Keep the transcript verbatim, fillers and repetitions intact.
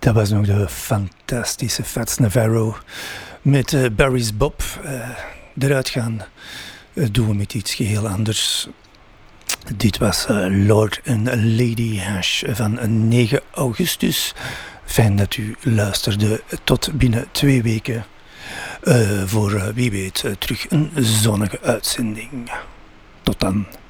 Dat was nog de fantastische Fats Navarro met uh, Barry's Bob. Uh, eruit gaan uh, doen we met iets geheel anders. Dit was uh, Lord and Lady Hash van negen augustus. Fijn dat u luisterde. Tot binnen twee weken uh, voor uh, wie weet uh, terug een zonnige uitzending. Tot dan.